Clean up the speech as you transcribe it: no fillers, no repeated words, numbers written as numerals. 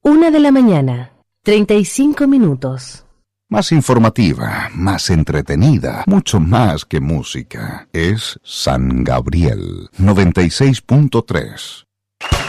1:00 a.m, 35 minutos. Más informativa, más entretenida, mucho más que música. Es San Gabriel 96.3.